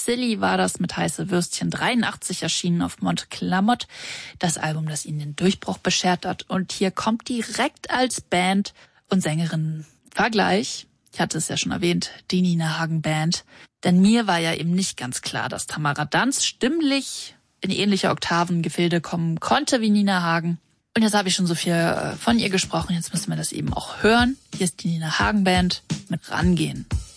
Silly war das mit Heiße Würstchen 83 erschienen auf Monte Clamotte. Das Album, das ihnen den Durchbruch beschert hat. Und hier kommt direkt als Band und Sängerin Vergleich. Ich hatte es ja schon erwähnt, die Nina Hagen Band. Denn mir war ja eben nicht ganz klar, dass Tamara Danz stimmlich in ähnliche Oktavengefilde kommen konnte wie Nina Hagen. Und jetzt habe ich schon so viel von ihr gesprochen, jetzt müssen wir das eben auch hören. Hier ist die Nina Hagen Band mit Rangehen.